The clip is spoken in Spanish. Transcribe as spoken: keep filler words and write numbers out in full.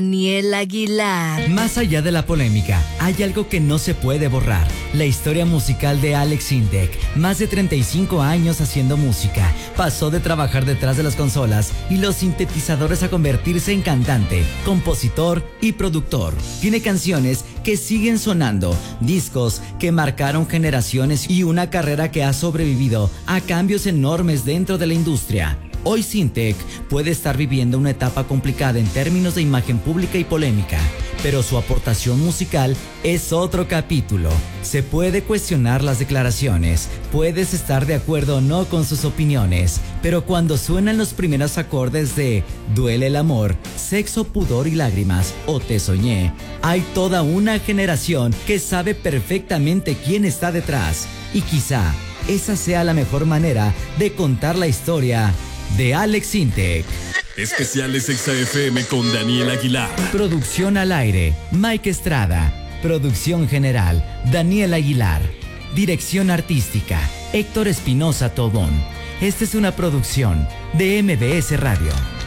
Daniel Aguilar. Más allá de la polémica, hay algo que no se puede borrar. La historia musical de Alex Sintek. Más de treinta y cinco años haciendo música. Pasó de trabajar detrás de las consolas y los sintetizadores a convertirse en cantante, compositor y productor. Tiene canciones que siguen sonando, discos que marcaron generaciones y una carrera que ha sobrevivido a cambios enormes dentro de la industria. Hoy Sintek puede estar viviendo una etapa complicada en términos de imagen pública y polémica, pero su aportación musical es otro capítulo. Se puede cuestionar las declaraciones, puedes estar de acuerdo o no con sus opiniones, pero cuando suenan los primeros acordes de Duele el amor, Sexo, pudor y lágrimas o Te soñé, hay toda una generación que sabe perfectamente quién está detrás, y quizá esa sea la mejor manera de contar la historia de Alex Sintek. Especiales Exa F M con Daniel Aguilar. Producción al aire, Mike Estrada. Producción general, Daniel Aguilar. Dirección artística, Héctor Espinosa Tobón. Esta es una producción de M B S Radio.